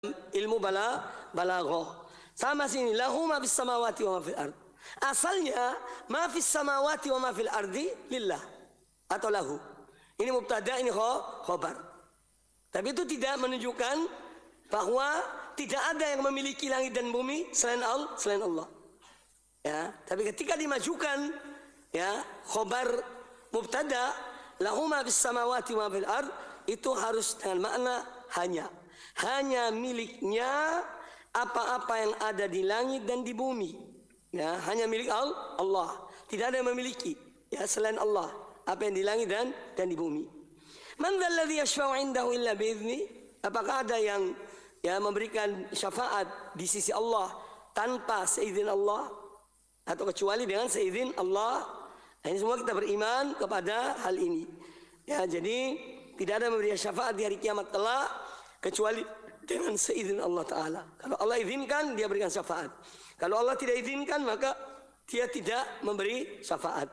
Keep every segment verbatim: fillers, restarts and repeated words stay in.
ilmu bala balaghah. Sama sini lahu ma fis samawati wa ma fil ard. Asalnya ma fis samawati wa ma fil ardi lillah atau lahu. Ini mubtada, ini khabar. Tapi itu tidak menunjukkan bahwa tidak ada yang memiliki langit dan bumi selain Allah, selain Allah. Ya, tapi ketika dimajukan ya khabar mubtada lahu ma fis samawati wa ma fil ard, itu harus dengan makna hanya. Hanya miliknya apa-apa yang ada di langit dan di bumi. Ya, hanya milik Allah. Tidak ada yang memiliki ya selain Allah apa yang di langit dan dan di bumi. Man dzalladzi yashfa'u 'indahu illa bi'idzni? Apakah ada yang ya memberikan syafaat di sisi Allah tanpa seizin Allah atau kecuali dengan seizin Allah? Nah, ini semua kita beriman kepada hal ini. Ya, jadi tidak ada yang memberikan syafaat di hari kiamat kelak kecuali dengan seizin Allah Ta'ala. Kalau Allah izinkan, dia berikan syafaat. Kalau Allah tidak izinkan, maka dia tidak memberi syafaat.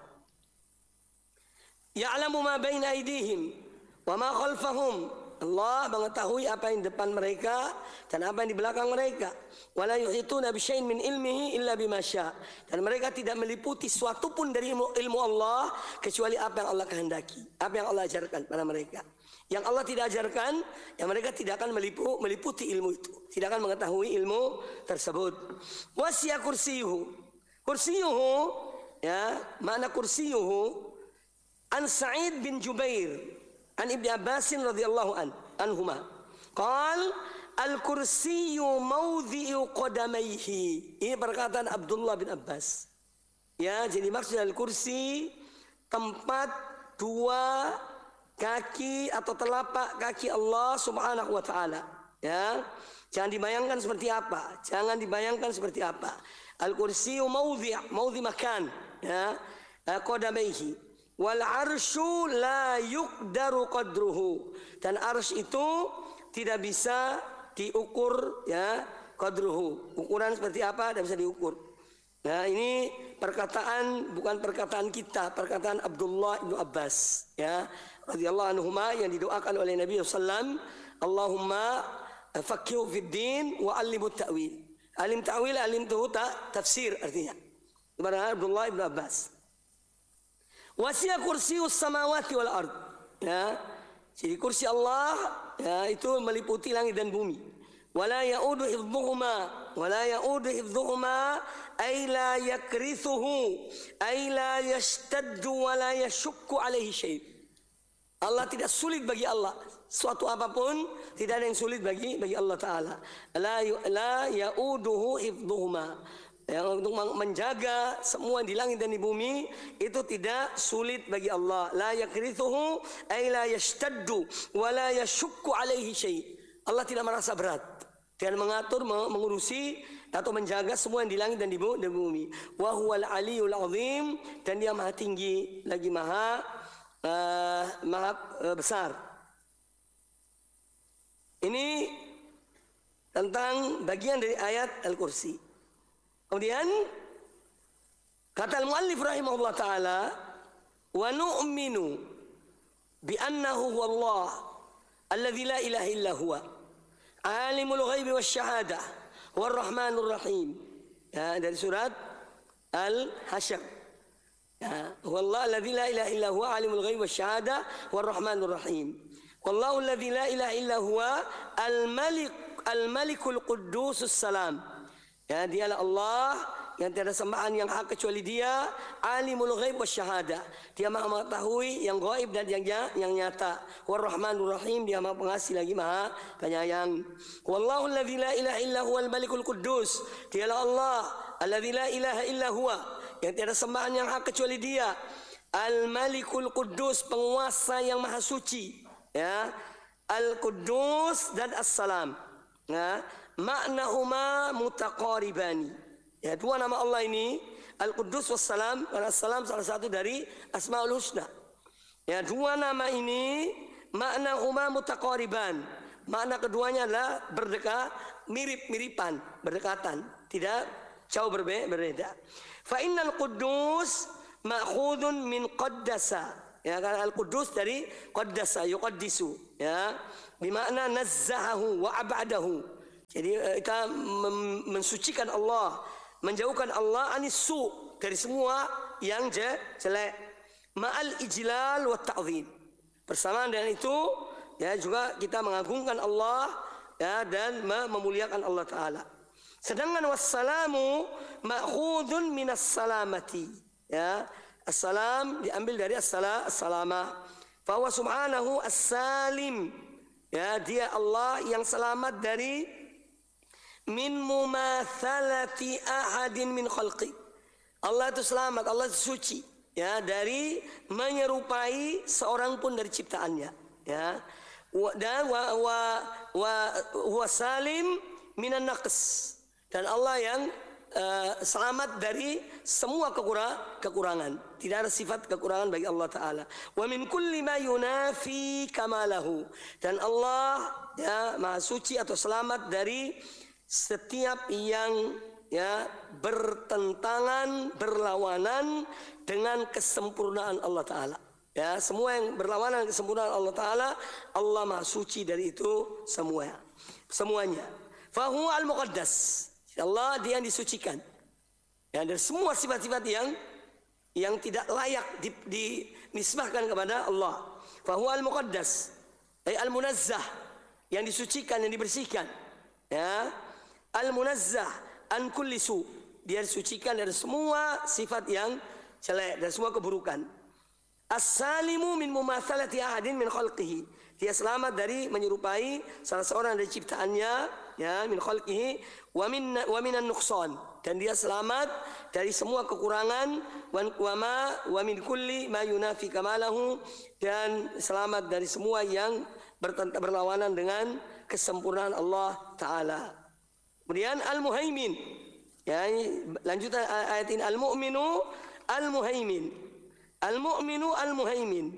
Ya'lamu ma baina aydihim wa ma khalfahum. Allah mengetahui apa yang di depan mereka dan apa yang di belakang mereka. Wala yuhituna bi syai'in min ilmihi illa bima syaa. Dan mereka tidak meliputi suatu pun dari ilmu, ilmu Allah kecuali apa yang Allah kehendaki, apa yang Allah ajarkan pada mereka. Yang Allah tidak ajarkan, yang mereka tidak akan melipu, meliputi ilmu itu, tidak akan mengetahui ilmu tersebut. Wasi'a kursiyuhu. Kursiyuhu ya, makna kursiyuhu an Sa'id bin Jubair an Ibnu Abbas radhiyallahu an anhuma. Qal al-kursiyyu mawdhi'u qadamaihi. Ini perkataan Abdullah bin Abbas. Ya, jadi maksud al-kursi tempat dua kaki atau telapak kaki Allah Subhanahu wa taala. Ya. Jangan dibayangkan seperti apa. Jangan dibayangkan seperti apa. Al-kursiyyu mawdhi', mawdhi' makan, ya. Qadamaihi. Wal arsyu la yuqdaru qadruhu. Dan arsy itu tidak bisa diukur ya qadruhu. Ukuran seperti apa tidak bisa diukur. Nah, ini perkataan bukan perkataan kita, perkataan Abdullah bin Abbas ya radhiyallahu anhuma yang didoakan oleh Nabi sallallahu alaihi wasallam, Allahumma faqihu fid din wa 'allimhu ta'wil. Alim ta'wil, alim tu tafsir artinya. Ibarat Abdullah bin Abbas. Wasi'a kursiyus samawati wal ard. Ya. Jadi kursi Allah ya itu meliputi langit dan bumi. Wala ya'udu hifdhuhuma, wala ya'udu hifdhuhuma ay la yakrithuhu, ay la yashtaddu wa la yashukku alaihi syai'. Allah tidak sulit bagi Allah suatu apapun, tidak ada yang sulit bagi bagi Allah Ta'ala. La la ya'uduhu hifdhuhuma. Yang untuk menjaga semua di langit dan di bumi itu tidak sulit bagi Allah. La yakrithuhu ay la yashtaddu wa la yashukku alaihi syai'. Allah tidak merasa berat dan mengatur, mengurusi atau menjaga semua yang di langit dan di bumi. Wa huwal aliyul azim, dan dia maha tinggi lagi maha uh, maha uh, besar. Ini tentang bagian dari ayat Al-Kursi. Kemudian kata al-muallif rahimahullah taala, wa nu'minu bi annahu huwallah alladzi la ilaha illa huwa alimul ghaibi wasyahadah war rahmanur rahim. Ya, dari surat Al-Hasyr. Ya, huwallah alladzi la ilaha illa huwa alimul ghaibi wasyahadah war rahmanur rahim. Wallahu alladzi la ilaha illa huwa al-malik al-malikul quddusus salam. Ya, dialah Allah yang tiada sembahan yang hak kecuali dia, alimul ghaib wasyahadah. Dia maha mengetahui yang gaib dan yang yang nyata. War-Rahmanur Rahim, dia maha pengasih lagi maha penyayang. Wallahu alladzi la ilaha illa huwal malikul quddus. Dialah Allah alladzi la ilaha illa huwa, yang tiada sembahan yang hak kecuali dia, al-malikul quddus, penguasa yang maha suci. Ya, al-Quddus dan as-Salam. Ya, maknahuma mutaqaribani. Ya, dua nama Allah ini Al-Quddus wassalam, karena salam salah satu dari Asmaul Husna. Ya, dua nama ini maknahuma mutaqariban. Makna keduanya adalah berdekat, mirip-miripan, berdekatan, tidak jauh berbeda. Fa innal Quddus ma'khudun min qaddasa. Ya, karena Al-Quddus dari qaddasa, yuqaddisu, ya, bermakna nazzahahu wa ab'adahu. Jadi kita mensucikan Allah, menjauhkan Allah anisu dari semua yang jelek. Ma'al ijlal wa ta'zim. Bersamaan dengan itu ya juga kita mengagungkan Allah ya dan memuliakan Allah Taala. Sedangkan wassalamu ma'khudun minas salamati. Ya, assalam diambil dari as-sala as-salama. Fa huwa subhanahu as-salim. Ya, dia Allah yang selamat dari min mumatsalati ahadin min khalqi. Allah itu selamat, Allah itu suci ya dari menyerupai seorang pun dari ciptaannya ya. Dan wa wa wa huwa salim minan naqs. Dan Allah yang uh, selamat dari semua kekurang, kekurangan. Tidak ada sifat kekurangan bagi Allah Ta'ala. Wa min kulli ma yunafi kamalahu. Dan Allah ya maha suci atau selamat dari setiap yang ya bertentangan, berlawanan dengan kesempurnaan Allah Ta'ala. Ya, semua yang berlawanan dengan kesempurnaan Allah Ta'ala, Allah maha suci dari itu semua. Semuanya. Fahuwa al-muqaddas. Allah dia yang disucikan. Ya, dari semua sifat-sifat yang yang tidak layak dinisbahkan kepada Allah. Fahuwa al-muqaddas. Ay al-munazzah. Yang disucikan, yang dibersihkan. Ya. Al-munazzah an kulli su. Dia disucikan dari semua sifat yang jelek, dari semua keburukan. As-salimu min mumatsalati ahadin min khalqihi. Dia selamat dari menyerupai salah seorang dari ciptaannya, ya, min khalqihi wa min wa minan nuqsan. Dan dia selamat dari semua kekurangan, wa ma wa min kulli ma yunafi kamalahu, dan selamat dari semua yang berlawanan dengan kesempurnaan Allah Ta'ala. Kemudian al-muhaimin. Ya, lanjutan ayat ini, al-mu'minu al-muhaimin. Al-mu'minu al-muhaimin.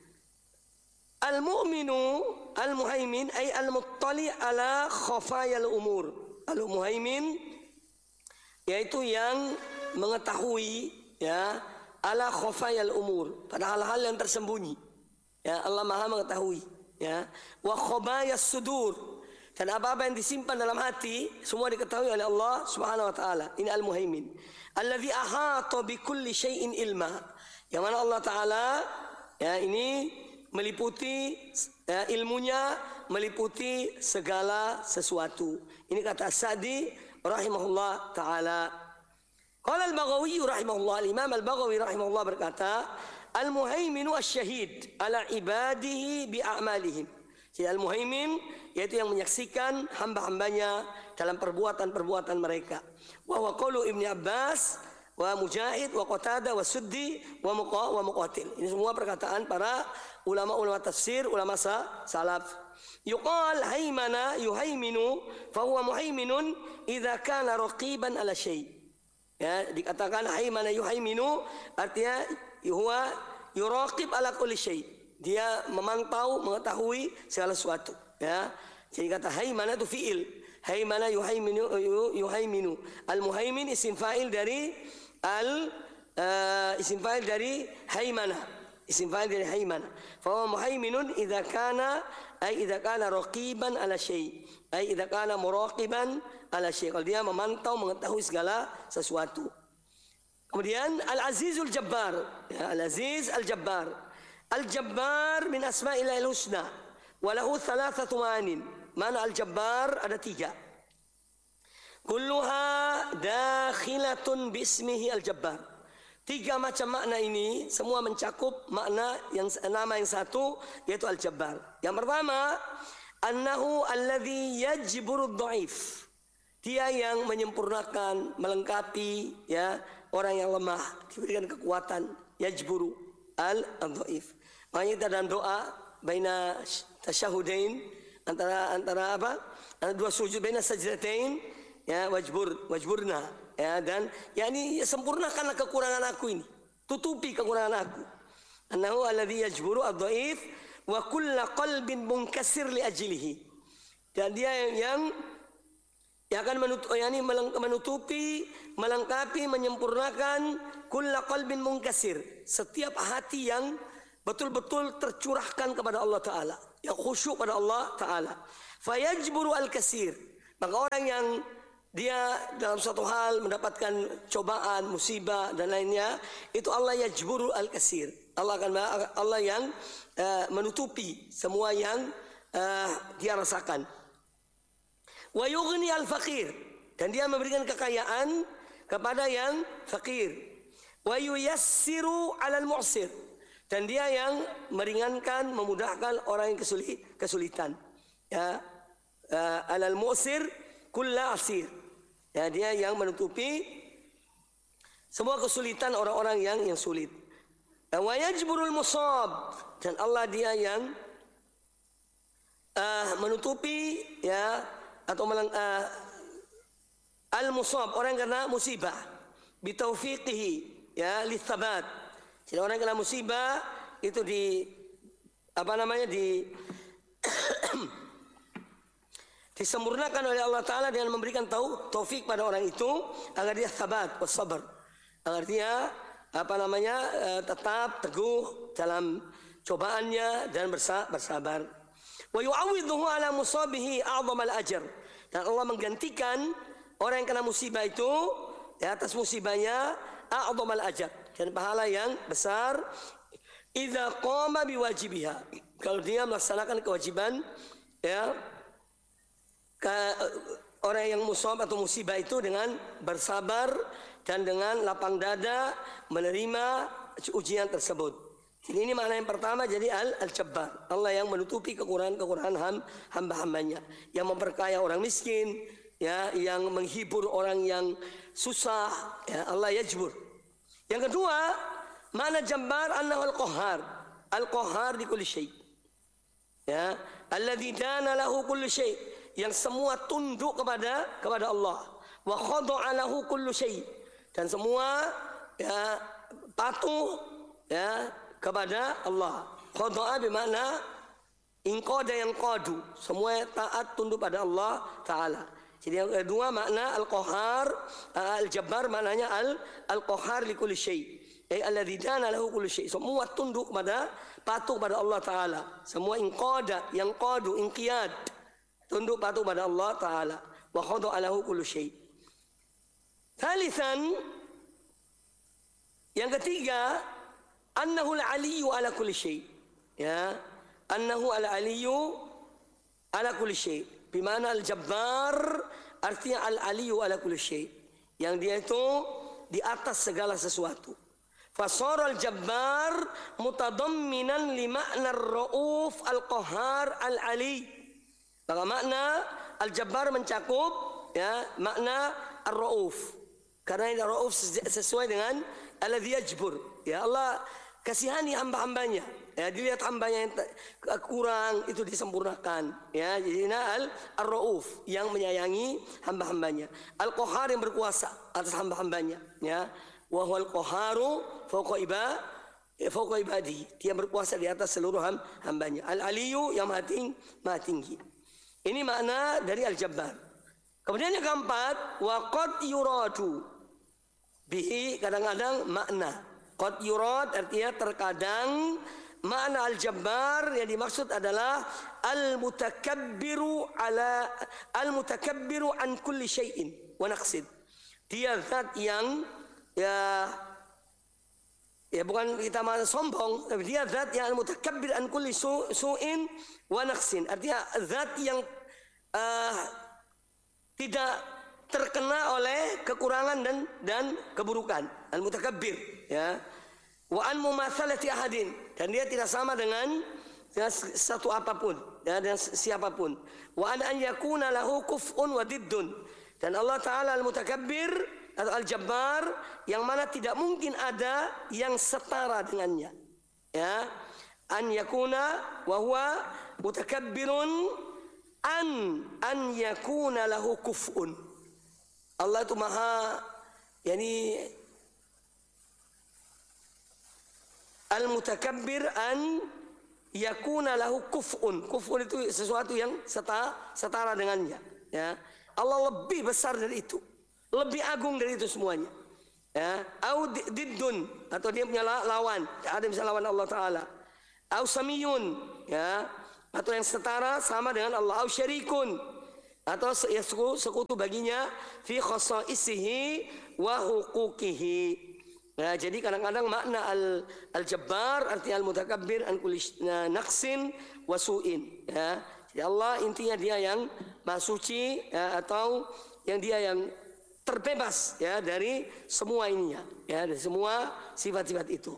Al-mu'minu al-muhaimin ay al-muttali ala khafayal umur. Al-muhaimin yaitu yang mengetahui ya ala khafayal umur, pada hal-hal yang tersembunyi. Ya, Allah Maha mengetahui ya. Wa khabayas sudur. Dan apa-apa yang disimpan dalam hati semua diketahui oleh Allah Subhanahu wa taala. Ini al-muhaimin. Allazi ahata bi kulli syai'in ilma. Yang mana Allah Taala ya ini meliputi ya, ilmunya meliputi segala sesuatu. Ini kata Sa'di rahimahullah taala. Qala al-Baghawi rahimahullah, al-Imam al-Baghawi rahimahullah berkata, al-muhaiminu asy-syahid ala ibadihi bi a'malihim. Jadi al-muhaimin yaitu yang menyaksikan hamba-hambanya dalam perbuatan-perbuatan mereka. Wa huwa qaulu Ibnu Abbas wa Mujahid wa Qatadah wa Suddi wa Muqa wa Muqatil. Ini semua perkataan para ulama-ulama tafsir, ulama salaf. Yuqal haimana yuhaiminu fa huwa muhaiminun idza kana raqiban ala syai'. Ya, dikatakan haimana yuhaiminu artinya huwa yuraqib ala kulli syai'. Dia memantau, mengetahui segala sesuatu. Ya, jadi kata haimana itu fiil. Haimana yuhaiminu yuhaiminu. Al-muhaimin isim fa'il dari al uh, isim fa'il dari haimana. Isim fa'il dari haimana. Fa huwa muhaiminun idza kana ay idza kana raqiban ala syai'. Ay idza kana muraqiban ala syai'. Kalau dia memantau, mengetahui segala sesuatu. Kemudian Al-Azizul Jabbar. Ya, Al-Aziz Al-Jabbar. Al-Jabbar min asma'illahil husna wa lahu thalathatu ma'anin. Mana Al-Jabbar ada tiga. Kulluha dakhilatun bismihi Al-Jabbar. Tiga macam makna ini semua mencakup makna yang nama yang satu yaitu Al-Jabbar. Yang pertama, annahu alladhi yajburu dhaif. Dia yang menyempurnakan, melengkapi ya orang yang lemah, diberikan kekuatan, yajburu al-dhaif. Makanya kita dalam doa baina tasyahudain antara antara apa? Antara dua sujud baina sajdatain ya wajbur wajburna ya dan yakni ya, sempurnakanlah kekurangan aku ini. Tutupi kekurangan aku. Annahu alladhi yajburu ad-dhaif wa kullu qalbin munkasir li ajlihi. Dan dia yang, yang yang akan menutupi, yakni menutupi, melengkapi, menyempurnakan kullu qalbin munkasir. Setiap hati yang betul-betul tercurahkan kepada Allah Ta'ala, yang khusyuk pada Allah Ta'ala. Fayajburu al-kasir. Maka orang yang dia dalam suatu hal mendapatkan cobaan, musibah dan lainnya, itu Allah yajburu al-kasir. Allah akan Allah yang uh, menutupi semua yang uh, dia rasakan. Wa yughni al-faqir, dan dia memberikan kekayaan kepada yang fakir. Wa yuyassiru 'alal mu'sir, dan dia yang meringankan, memudahkan orang yang kesulit, kesulitan. Ya, uh, 'alal mu'sir kulla asir. Ya, dia yang menutupi semua kesulitan orang-orang yang yang sulit. Wa yajburul musab, dan Allah dia yang uh, menutupi ya atau melang, uh, al-musab, orang yang kena musibah, bitaufiqihi ya litsabat. Jadi orang yang kena musibah itu di apa namanya di disempurnakan oleh Allah Ta'ala dengan memberikan tau, taufik pada orang itu agar dia sabat, wassabar, agar dia apa namanya uh, tetap teguh dalam cobaannya dan bersa, bersabar. Wa yu'awwidhuhu ala musabihi a'zamal ajr, dan Allah menggantikan orang yang kena musibah itu di atas musibahnya a'zamal ajr, dan pahala yang besar idza qama biwajibiha, kalau dia melaksanakan kewajiban ya orang yang musab atau musibah itu dengan bersabar dan dengan lapang dada menerima ujian tersebut. Jadi ini makna yang pertama, jadi al-Jabbar, Allah yang menutupi kekurangan-kekurangan hamba-hambanya, yang memperkaya orang miskin, ya, yang menghibur orang yang susah, ya, Allah yajbur. Yang kedua, makna Jabbar annahu al-Qahhar, al-Qahhar di kulli syai'. Ya, alladzi dana lahu kullu syai', yang semua tunduk kepada kepada Allah, wa khada'a lahu kullu syai', dan semua ya patuh ya kepada Allah. Khada'a bermakna inqada yang qadu, semua taat tunduk pada Allah Ta'ala. Jadi yang kedua makna al-Qahhar, al-Jabbar maknanya al al-Qahhar li kulli syai', ay alladzi dana lahu kullu syai', semua tunduk kepada patuh pada Allah Ta'ala, semua inqada yang qadu, inqiyad, tunduk patuh pada Allah Ta'ala. Wa khada'a lahu kullu syai'. Thalithan, yang ketiga, annahu al-aliyyu ala kulli syai'. Ya, annahu al-aliyyu ala kulli syai'. Bimana al-Jabbar artinya al-aliyyu ala kulli syai', yang dia itu di atas segala sesuatu. Fasara al-Jabbar mutadamminan li ma'na ar-Rauf al-Qahhar al-Ali. Maka makna al-Jabbar mencakup ya makna ar-Rauf, karena ini ar-Rauf sesuai dengan alladzi yajbur. Ya, Allah kasihani hamba-hambanya. Ya, dilihat hambanya yang kurang itu disempurnakan. Ya, jadi al ar-Rauf yang menyayangi hamba-hambanya. Al-Qahhar yang berkuasa atas hamba-hambanya. Ya, wa huwal qahharu fawqa iba fawqa ibadi. Dia berkuasa di atas seluruh hambanya. Al-Aliyyu yang maha tinggi, maha tinggi. Ini makna dari al-Jabbar. Kemudian yang keempat, wa qad yuradu bihi, kadang-kadang makna qad yurad artinya terkadang makna al-Jabbar yang dimaksud adalah al-mutakabbiru ala al-mutakabbiru an kulli syai'in wa naqsid. Dia zat yang ya ya bukan kita malah sombong, tapi dia zat yang al-mutakabbir an kulli su'in wa naqsin, artinya zat yang uh, tidak terkena oleh kekurangan dan dan keburukan, al-mutakabbir ya. Wa an mumatsalati ahadin, dan dia tidak sama dengan dengan satu apapun ya, dengan siapapun. Wa an an yakuna lahu kuf'un wa diddun, dan Allah Ta'ala al-mutakabbir atau al-Jabbar yang mana tidak mungkin ada yang setara dengannya. Ya, an yakuna wa huwa mutakabbirun an an yakuna lahu kuf'un. Allah itu maha yani al-mutakabbir an yakuna lahu kuf'un. Kuf'un itu sesuatu yang setara, setara dengannya. Ya, Allah lebih besar dari itu, lebih agung dari itu semuanya. Ya, au diddun, atau dia punya lawan, ada yang bisa lawan Allah Ta'ala. Au samiyun, ya, atau yang setara sama dengan Allah. Au syarikun, atau ya sekutu baginya fi khasaisihi wa huquqihi. Nah, jadi kadang-kadang makna al al-jabbar artinya al-mutakabbir an kulli naqsin wa su'in, ya. Jadi Allah intinya dia yang maha suci, ya, atau yang dia yang terbebas, ya, dari semua ininya, ya, dari semua sifat-sifat itu.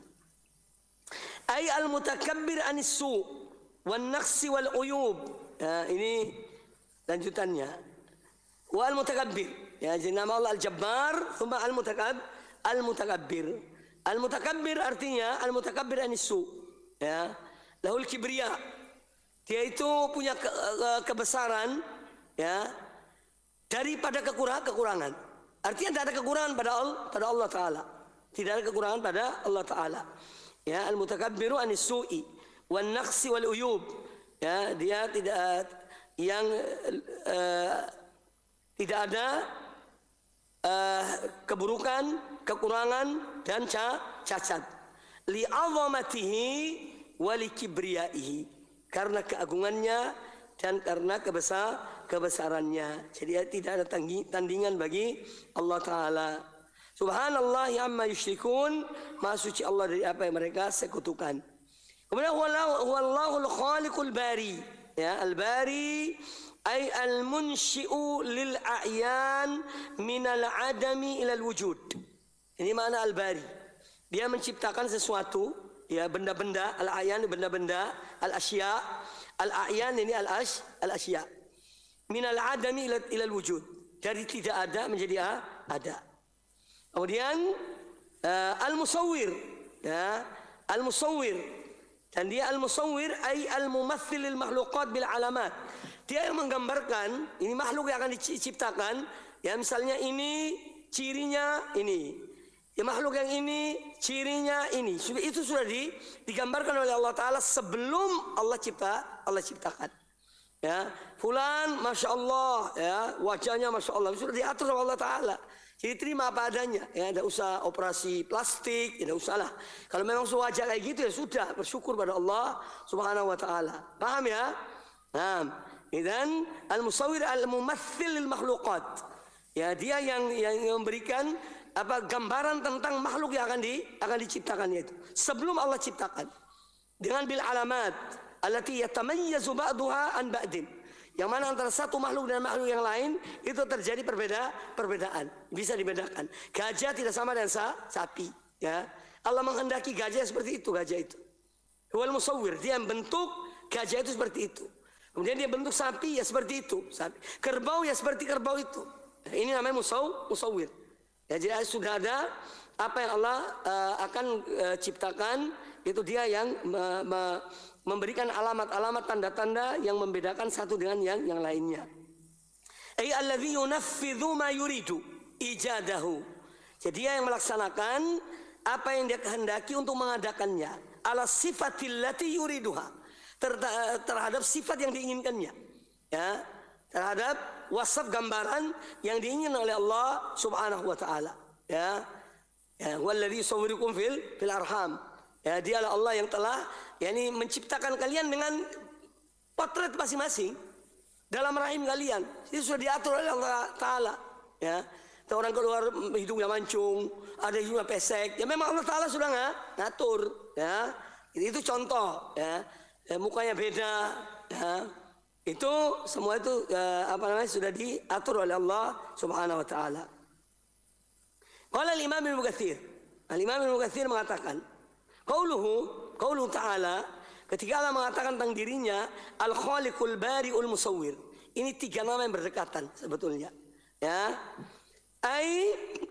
Ai al-mutakabbir anis su' wan naqsi wal uyub. Ya, ini lanjutannya. Wa al-mutakabbir, ya, jadi nama Allah al-jabbar, thumma al-mutakabbir. Al-mutakabbir. Al-mutakabbir artinya al-mutakabbir anisu, ya. Lahul kibriya. Dia itu punya ke, ke, kebesaran, ya, daripada kekurangan kekurangan. Artinya tidak ada kekurangan pada Allah, pada Allah Taala. Tidak ada kekurangan pada Allah Taala. Ya, al-mutakabbiru anisu'i wan naqsi wal uyub. Ya, dia tidak yang uh, tidak ada uh, keburukan, kekurangan dan cacat. Li'azamatihi wa likibriyaihi, karena keagungannya dan karena kebesar kebesarannya. Jadi tidak ada tandingan bagi Allah Taala. Subhanallah amma yusyrikun, maha suci Allah dari apa yang mereka sekutukan. Kemudian huwallahul khaliqul bari, ya, al-bari ay al-munshi'u lil a'yan minal adami ilal wujud. Ini makna al-bari. Dia menciptakan sesuatu, ya, benda-benda, al-a'yan benda-benda, al-asya, al-a'yan ini al-ash, al-asya. Minal adami ilal, ilal wujud. Dari tidak ada menjadi ada. Kemudian uh, al-musawwir, ya, al-musawwir. Dan dia al-musawwir ay al-mumaththil lil makhluqat bil alamat. Dia yang menggambarkan ini makhluk yang akan diciptakan, ya, misalnya ini cirinya ini, ya, makhluk yang ini cirinya ini. Itu sudah di, digambarkan oleh Allah Taala sebelum Allah cipta, Allah ciptakan. Ya, fulan masya Allah, ya, wajahnya masya Allah, sudah diatur oleh Allah Taala. Jadi terima apa adanya, ya, tidak usah operasi plastik, tidak usah lah. Kalau memang wajah kayak gitu ya sudah, bersyukur pada Allah Subhanahu Wa Taala. Paham ya? Nah, dan al-musawwir al-mumaththil lil makhluqat. Ya, dia yang yang memberikan apa gambaran tentang makhluk yang akan di akan diciptakannya itu sebelum Allah ciptakan. Dengan bil alamat allati yatamayyazu ba'daha an ba'din. Yang mana antara satu makhluk dan makhluk yang lain itu terjadi perbeda perbedaan, bisa dibedakan. Gajah tidak sama dengan sa, sapi, ya. Allah menghendaki gajah seperti itu, gajah itu. Huwal musawwir, dia bentuk gajah itu seperti itu. Kemudian dia bentuk sapi ya seperti itu, sapi. Kerbau ya seperti kerbau itu. Nah, ini namanya musaw, musawwir. Ya, jadi sudah ada apa yang Allah uh, akan uh, ciptakan, itu dia yang me, me, memberikan alamat-alamat tanda-tanda yang membedakan satu dengan yang yang lainnya. Ay alladzi yunaffidhu ma yuridu ijadahu. Jadi dia yang melaksanakan apa yang dia kehendaki untuk mengadakannya. Ala sifatil lati yuriduha. Ter, terhadap sifat yang diinginkannya. Ya, terhadap wasaf gambaran yang diinginkan oleh Allah Subhanahu wa taala. Ya. Ya, walladzi yusawwirukum fil fil arham. Ya, dialah Allah yang telah yakni menciptakan kalian dengan potret masing-masing dalam rahim kalian. Itu sudah diatur oleh Allah Taala. Ya, orang keluar hidungnya mancung, ada hidungnya pesek. Ya memang Allah Taala sudah nggak ngatur. Ya, itu contoh. Ya, ya mukanya beda. Ya, itu semua itu ya, apa namanya sudah diatur oleh Allah Subhanahu Wa Taala. Qala al-Imam Ibnu Katsir. Al-Imam Ibnu Katsir mengatakan, qauluhu qauluhu ta'ala, ketika Allah mengatakan tentang dirinya al-khaliqul bari'ul musawwir. Ini tiga nama yang berdekatan sebetulnya. Ya. Ai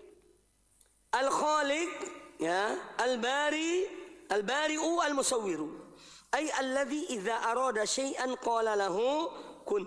al-khaliq, ya, al-bari, al-bari'u al-musawwiru. Ai alladhi idza arada syai'an qala lahu kun.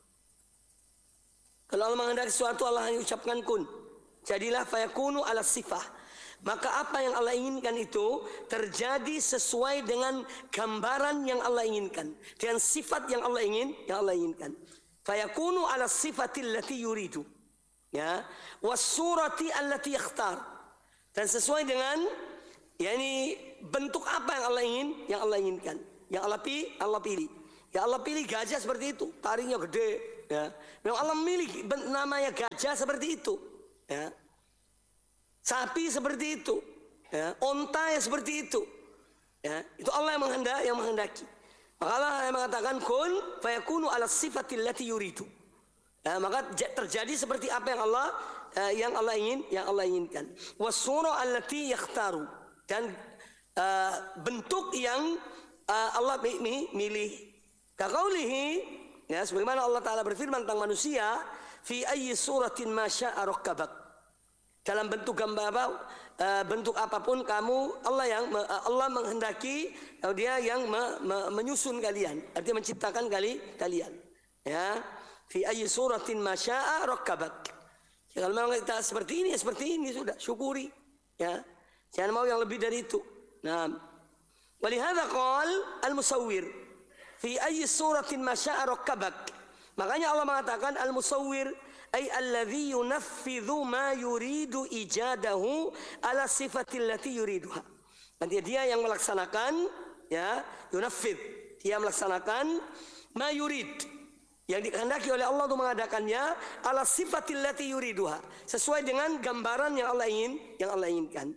Kalau Allah menghendaki sesuatu, Allah hanya ucapkan kun. Jadilah fayakunu ala sifah. Maka apa yang Allah inginkan itu terjadi sesuai dengan gambaran yang Allah inginkan, dengan sifat yang Allah ingin, yang Allah inginkan. Fayakunu ala sifatil lati yuridu, ya, wasurati allati yakhtar, dan sesuai dengan yakni bentuk apa yang Allah ingin, yang Allah inginkan, yang Allah pilih, Allah pilih. Ya Allah pilih gajah seperti itu, taringnya gede, Ya. Memang Allah memiliki namanya gajah seperti itu. Ya. Sapi seperti itu. Ya. Onta ya seperti itu. Ya. Itu Allah yang menghendaki, yang menghendaki. Maka Allah yang mengatakan kun fayakunu ala sifatil lati yuridu. Ya, maka terjadi seperti apa yang Allah uh, yang Allah ingin, yang Allah inginkan. Wasura allati yakhtaru, dan uh, bentuk yang uh, Allah milih. Kaqaulihi, ya, sebagaimana Allah Taala berfirman tentang manusia, fi ayyi suratin ma syaa rakkabak. Dalam bentuk gambar apa, uh, bentuk apapun kamu, Allah yang uh, Allah menghendaki, uh, dia yang me, me, menyusun kalian, artinya menciptakan kali kalian. Ya. Fi ayyi suratin ma syaa rakkabak. Kalau memang kita seperti ini, ya seperti ini sudah, syukuri. Ya. Jangan mau yang lebih dari itu. Nah, walihada qal al-musawwir fi ayyi suratin ma syaa rakkabak. Makanya Allah mengatakan al-musawwir ay alladhi yunaffidhu ma yuridu ijadahu ala sifatil lati yuriduha. Nanti dia yang melaksanakan, ya, yunaffidh, dia melaksanakan ma yurid, yang dikehendaki oleh Allah untuk mengadakannya ala sifatil lati yuriduha, sesuai dengan gambaran yang Allah ingin, yang Allah inginkan.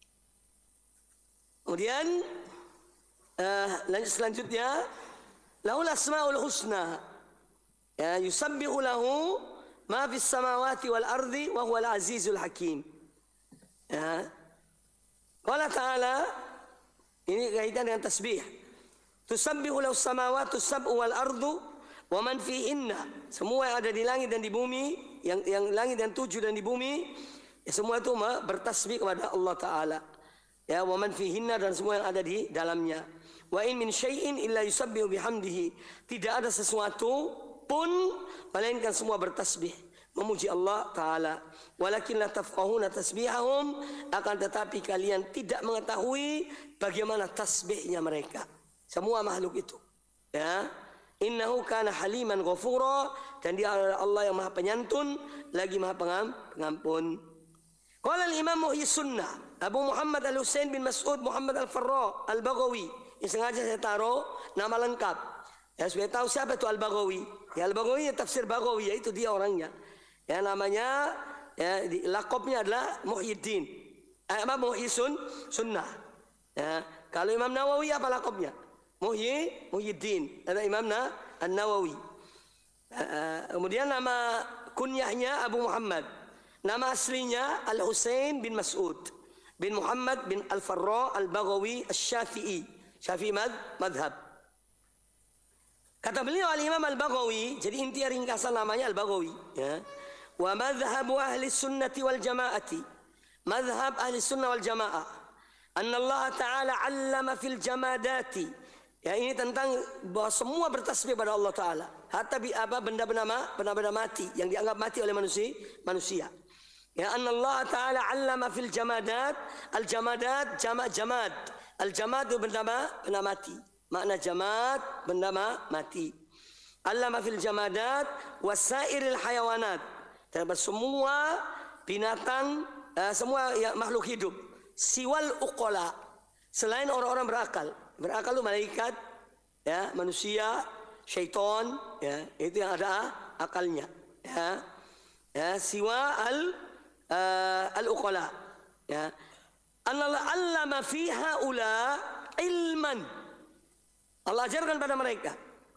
Kemudian uh, lanjut selanjutnya, lahul asmaul husna, ya, yusabbihu lahu ma fis samawati wal ardi wa huwal azizul hakim. Ya. Qala ta'ala, ini kaitan dengan tasbih. Tusabbihu lahu samawati sab'u wal ardu wa man fihinna, semua yang ada di langit dan di bumi, yang yang langit dan tujuh dan di bumi, ya, semua itu bertasbih kepada Allah Taala. Ya, wa man fihinna, dan semua yang ada di dalamnya. Wa in min syai'in illa yusabbihu bihamdihi, tidak ada sesuatu pun melainkan semua bertasbih memuji Allah Taala. Walakin la tafqahuna tasbihahum, akan tetapi kalian tidak mengetahui bagaimana tasbihnya mereka. Semua makhluk itu. Ya. Innahu kana haliman ghafura, dan dia adalah Allah yang maha penyantun lagi maha pengampun. Qala al-Imam Muhyi Sunnah Abu Muhammad Al-Husain bin Mas'ud Muhammad Al-Farra Al-Baghawi. Ini sengaja saya taruh nama lengkap, ya, supaya tahu siapa itu Al-Baghawi. Ya, Al-Baghawi ya, tafsir Baghawi, ya, itu dia orangnya. Ya, namanya, ya, lakopnya adalah Muhyiddin. Eh, apa Muhyi Sun, Sunnah. Ya, kalau Imam Nawawi apa lakopnya? Muhyi, Muhyiddin. Ada Imam An-Nawawi. Uh, kemudian nama kunyahnya Abu Muhammad. Nama aslinya Al-Husain bin Mas'ud bin Muhammad bin Al-Farra Al-Baghawi Al-Syafi'i. Syafi'i madhab. Kata beliau Al-Imam Al-Baghawi, jadi inti ringkasan namanya Al-Baghawi. Ya. Wa madhabu ahli sunnati wal jama'ati. Madhab ahli sunnah wal jama'ah. Anna Allah Ta'ala allama fil jamadati. Ya, ini tentang bahwa semua bertasbih pada Allah Ta'ala. Hatta bi apa benda-benda benda-benda mati yang dianggap mati oleh manusia. manusia. Ya, anna Allah Ta'ala allama fil jamadat. Al-jamadat jama' jamad. Al-jamad itu benda, benda mati. Makna jamad, benda mati. Allama fil jamadat wasairil hayawanat. Terhadap semua binatang, uh, semua ya, makhluk hidup. Siwal uqala, selain orang-orang berakal. Berakal itu malaikat, ya, manusia, syaitan, ya, itu yang ada akalnya. Ya, ya, siwa al uh, al uqala. Ya, Allah allama fiha ula ilman. Allah ajarkan pada mereka.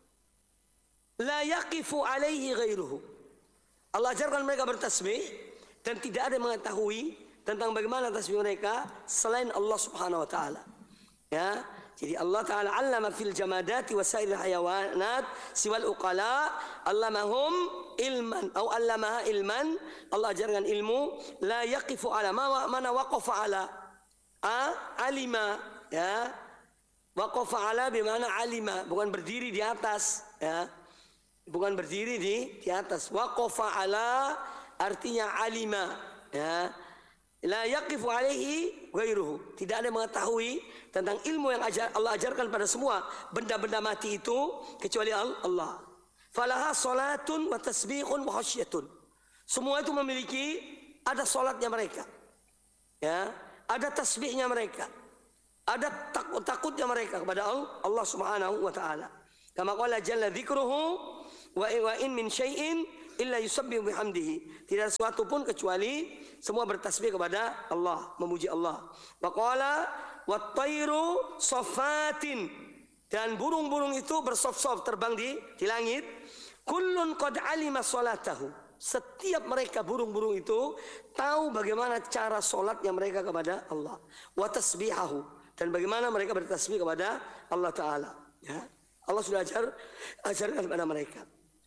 La yaqifu alaihi ghairuhu. Allah ajarkan mereka bertasbih dan tidak ada yang mengetahui tentang bagaimana tasbih mereka selain Allah Subhanahu wa taala. Ya. Jadi Allah Ta'ala allama fil jamadati wasairil hayawanat siwal uqala, allamahum ilman atau allamaha ilman. Allah ajarkan ilmu la yaqifu ala mana waqafa ala a alima, ya, waqafa ala bimana alima, bukan berdiri di atas, ya, bukan berdiri di di atas. Waqafa ala artinya alima, ya. La yaqifu alaihi ghairuhu, tidak ada yang mengetahui tentang ilmu yang ajar, Allah ajarkan pada semua benda-benda mati itu kecuali Allah. Falaha salatun wa tasbihun wa khasyatun. Semua itu memiliki, ada salatnya mereka. Ya, ada tasbihnya mereka. Ada takut-takutnya mereka kepada Allah Subhanahu wa taala. Kama qala jalla dzikruhu wa wa in min syai'in illa yusabbihu bihamdihi. Tidak sesuatu pun kecuali semua bertasbih kepada Allah, memuji Allah. Wa qala wat-tayru saffatin, dan burung-burung itu bersof-sof terbang di di langit. Kullun qad alima salatahu. Setiap mereka burung-burung itu tahu bagaimana cara solatnya mereka kepada Allah. Wa tasbihahu, dan bagaimana mereka bertasbih kepada Allah Ta'ala. Ya. Allah sudah ajar, ajarkan kepada mereka.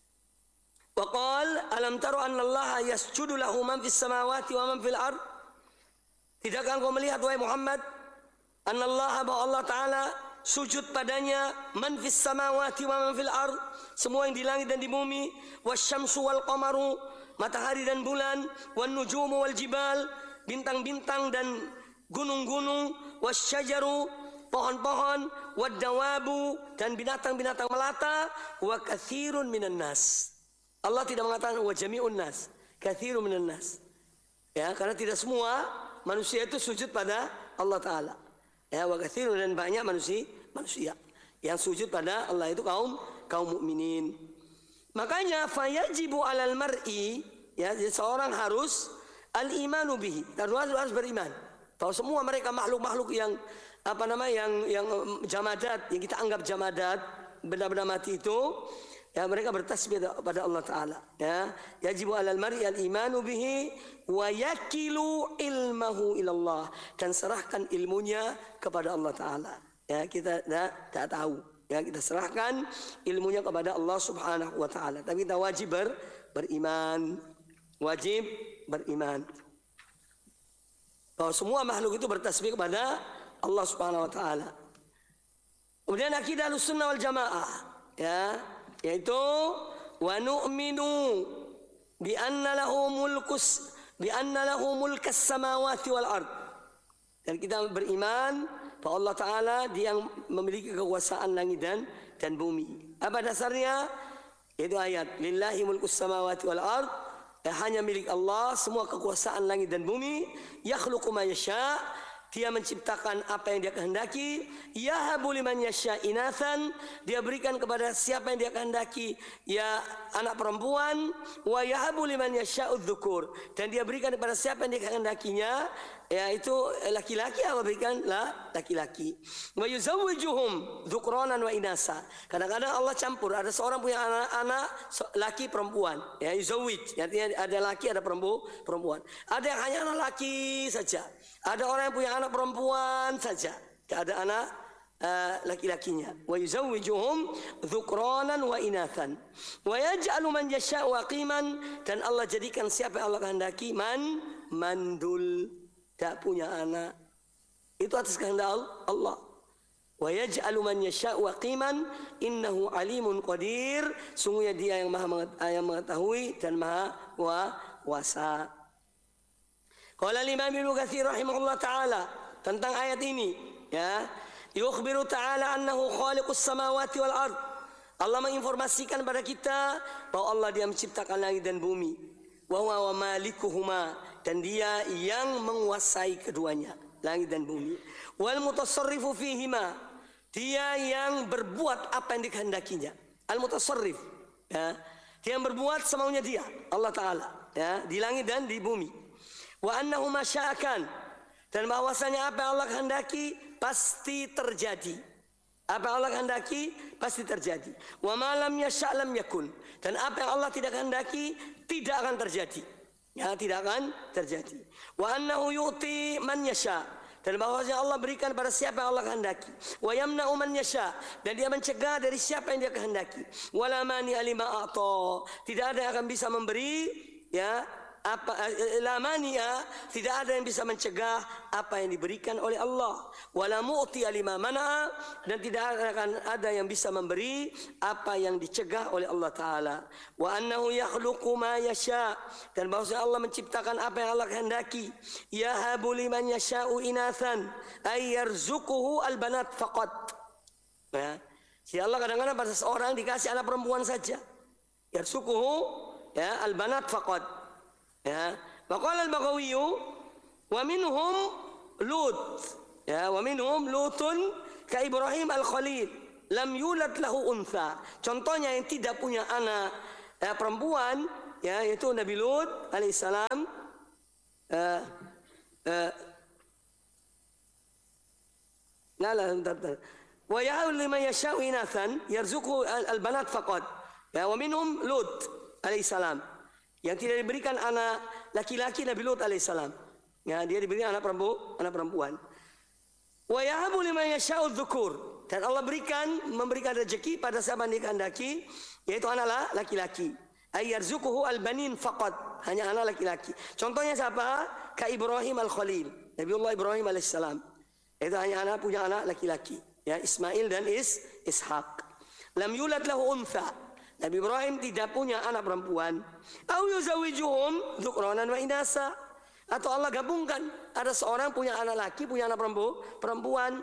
Wa qala alam taru anna Allah yasjudu lahu man fis samawati wa man fil ard. Tidakkah engkau melihat wahai Muhammad, anna Allah, bahwa Allah Ta'ala sujud padanya, man fis samawati wa man fil ard, semua yang di langit dan di bumi, wasyamsu wal qamaru, matahari dan bulan, wan nujumu wal jibal, bintang-bintang dan gunung-gunung, wasyajaru, pohon-pohon, wadawabu, dan binatang-binatang melata, wa katsirun minan nas. Allah tidak mengatakan wa jami'un nas, katsirun minan nas. Ya, karena tidak semua manusia itu sujud pada Allah Ta'ala. Ya, wa katsirun, dan banyak manusia manusia yang sujud pada Allah itu kaum kaum mukminin. Makanya fayajibu alal mar'i, ya, seorang harus al-imanu bihi, harus, harus beriman bahwa semua mereka makhluk-makhluk yang apa nama yang yang jamadat, yang kita anggap jamadat, benda-benda mati itu, ya, mereka bertasbih kepada Allah Ta'ala. Ya, yajibu alal mar'i al-imanu bihi wa yakilu ilmahu ilallah, dan serahkan ilmunya kepada Allah Ta'ala. Ya, kita tidak tak tahu. Ya, kita serahkan ilmunya kepada Allah Subhanahu wa Ta'ala. Tapi kita wajib ber, beriman. Wajib beriman bahwa semua makhluk itu bertasbih kepada Allah Subhanahu wa Ta'ala. Kemudian akidah Ahlussunnah wal Jamaah, ya, yaitu wa nu'minu bi anna lahu mulkus bi anna lahu mulkas samawati wal ard. Dan kita beriman bahwa Allah Ta'ala dia yang memiliki kekuasaan langit dan dan bumi. Apa dasarnya? Yaitu ayat lillahi mulkus samawati wal ard, ya, hanya milik Allah semua kekuasaan langit dan bumi. Yakhluqu ma yasha, dia menciptakan apa yang dia kehendaki. Yahabu liman yasha inathan, dia berikan kepada siapa yang dia kehendaki ya anak perempuan. Wa yahabu liman yasha udzukur, dan dia berikan kepada siapa yang dia kehendakinya ya itu laki-laki, Allah berikan lah laki-laki. Wa yuzawwijuhum dzukranan wa inasa, kadang-kadang Allah campur, ada seorang punya anak-anak laki perempuan, ya yuzawwij, artinya ada laki ada perempuan. Ada yang hanya anak laki saja, ada orang yang punya anak perempuan saja, tidak ada anak uh, laki-lakinya. Wa yuzawwijuhum dzukranan wa inathan wa yaj'alu man yasha'u aqiman, dan Allah jadikan siapa yang Allah kehendaki man mandul, tak punya anak, itu atas kehendak Allah. Wa yaj'alu man yasha'u aqiman innahu alimun qadir, sungguhnya dia yang maha yang mengetahui dan maha kuasa. Qala Imam Ibnu Katsir rahimahullah taala tentang ayat ini, ya, yukhbiru ta'ala annahu khaliqus samawati wal ard. Allah menginformasikan pada kita bahwa Allah dia menciptakan langit dan bumi. Wa huwa malikuhuma, dan dia yang menguasai keduanya, langit dan bumi. Wal mutasarrifu fihima, dia yang berbuat apa yang dikehendakinya. Al mutasarrif, ya, dia yang berbuat semaunya dia, Allah Ta'ala, ya, di langit dan di bumi. Wa annahu masya'akan, dan bahwasanya apa yang Allah kehendaki pasti terjadi. Apa yang Allah kehendaki pasti terjadi. Wa ma lam yasha' lam yakun, dan apa yang Allah tidak kehendaki tidak akan terjadi. Ya, tidak akan terjadi. Wa annahu yu'ti man yasha', dan bahwasanya Allah berikan pada siapa yang Allah kehendaki. Wa yamna'u man yasha', dan dia mencegah dari siapa yang dia kehendaki. Wala mani'a lima a'ta, tidak ada yang akan bisa memberi, ya, apa la mani'a, tidak ada yang bisa mencegah apa yang diberikan oleh Allah. Wala mu'ti lima mana'a, dan tidak akan ada yang bisa memberi apa yang dicegah oleh Allah Ta'ala. Wa annahu yakhluqu ma yasha', dan bahwasanya Allah menciptakan apa yang Allah kehendaki. Yahabu liman yasha'u inathan ay yarzuquhu albanat faqat. Ya, si Allah kadang-kadang pada seorang dikasih anak perempuan saja. Yarzuquhu, ya, albanat faqat. Ya, maqala al-Baghawi wa minhum Lut, ya, wa minhum Lutun ka Ibrahim al-Khalil. lam yulad lahu untha. Contohnya yang tidak punya anak eh, perempuan, ya, yaitu Nabi Lut alaihissalam. Eh, eh, Nah, lah, bentar, bentar. Wa ya'ul liman yasha'u inathan yarzuqhu al-banat faqat. Ya, wa minhum Lut alaihissalam. Yang tidak diberikan anak laki-laki Nabi Lut alaihissalam. Ya, dia diberikan anak perempuan, anak perempuan. Wa yahabu liman yasha'u dzukur. Dan Allah berikan memberikan rezeki pada siapa yang dikehendaki, yaitu anak laki-laki. Ay yarzuquhu al-banin faqat, hanya anak laki-laki. Contohnya siapa? Ka Ibrahim al-Khalil. Nabiullah Ibrahim alaihissalam. Itu hanya anak punya anak laki-laki, ya, Ismail dan Is Ishak. Lam yulad lahu untha. Nabi Ibrahim tidak punya anak perempuan. Au yuzawijuhum dzukranan wa inasa. Atau Allah gabungkan, ada seorang punya anak laki, punya anak perempuan.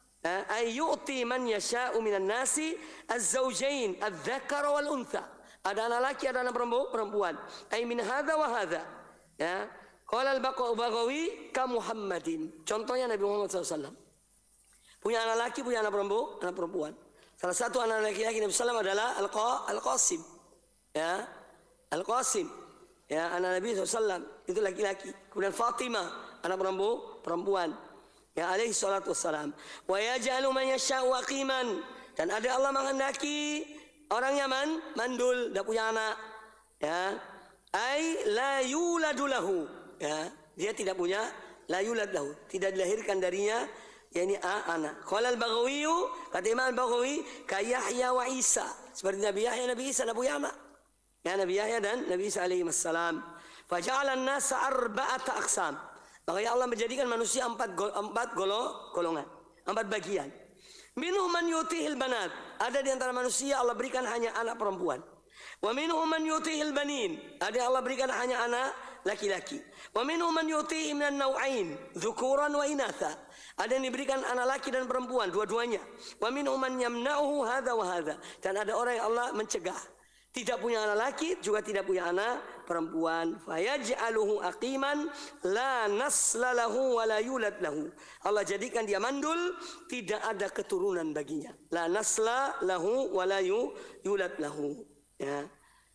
Ayyu'ti man yasha'u minan nasi az-zawjain adz-dzakara wal untha. Ada anak laki, ada anak perempuan. Ay min hadza wa hadza. Ya. Qala al-Baghawi ka Muhammadin. Contohnya Nabi Muhammad shallallahu alaihi wasallam. Punya anak laki, punya anak perempuan, anak perempuan. Salah satu anak laki-laki Nabi sallallahu alaihi wasallam adalah Al-Qasim. Ya. Al-Qasim. Ya, anak Nabi shallallahu alaihi wasallam itu laki-laki. Kemudian Fatimah, anak perempuan. Ya, alaihi salatu wassalam. Wa yaj'alu man yasha'u aqiman. Dan ada Allah menghendaki orang Yaman mandul, tidak punya anak. Ya. Ai la yuladu lahu. Ya, dia tidak punya la yulad lahu, tidak dilahirkan darinya, yakni anak. Qala al-Baghawi, kata Imam al-Baghawi, ka Yahya wa Isa, seperti Nabi Yahya, Nabi Isa tidak punya anak. Ya, Nabi Yahya dan Nabi Isa alaihi wassalam. Fa ja'ala an-nasa arba'ata aqsam. Maka Allah menjadikan manusia empat gol, empat golo, golongan, empat bagian. Minhum man yutihil banat. Ada di antara manusia Allah berikan hanya anak perempuan. Wa minhum man yutihil banin. Ada yang Allah berikan hanya anak laki-laki. Wa minhum man yutihi minan naw'ain, dzukuran wa inatha. Ada yang diberikan anak laki dan perempuan, dua-duanya. Wa minhum man yamna'uhu hadza wa hadza. Dan ada orang yang Allah mencegah, tidak punya anak laki, juga tidak punya anak perempuan. Fayaj'aluhu aqiman la nasla lahu wa la yulad lahu. Allah jadikan dia mandul, tidak ada keturunan baginya. La nasla lahu wa la yulad lahu. Ya.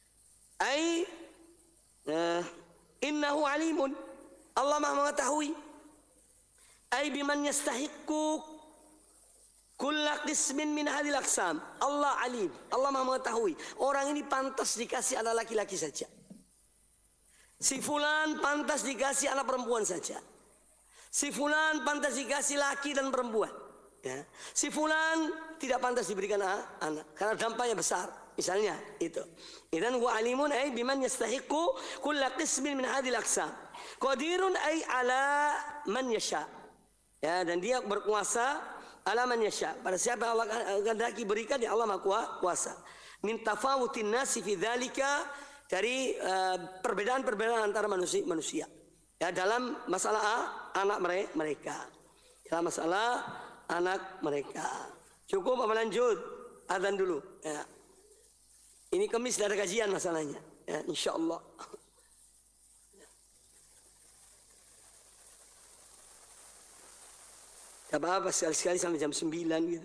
Ai uh, innahu alimun. Allah Maha mengetahui. Ai biman yastahiqqu kulla qismin min hadhil aqsam. Allah alim. Allah Maha mengetahui. Orang ini pantas dikasih anak laki-laki saja. Si fulan pantas dikasih anak perempuan saja. Si fulan pantas dikasih laki dan perempuan. Ya. Si fulan tidak pantas diberikan anak karena dampaknya besar. Misalnya itu. Idzan huwa alimun ay biman yastahiqqu kulla qismin min hadhil aqsam. Qadirun ay ala man yasha. Ya, dan dia berkuasa ala man yasha. Pada siapa Allah kehendaki berikan, dia Allah Maha Kuasa. Min tafawutin nasi fi dzalika, dari uh, perbedaan-perbedaan antara manusia manusia. Ya, dalam masalah A, anak mereka. Dalam masalah anak mereka. Cukup apa lanjut? Adzan dulu. Ya. Ini Kamis ada kajian masalahnya, ya, insya Allah. Gak apa-apa, sekali-sekali sampai jam sembilan gitu.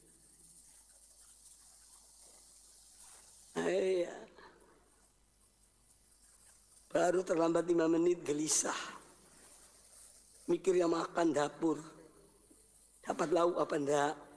Iya. Baru terlambat lima menit gelisah. Mikir yang makan dapur. Dapat lauk apa enggak?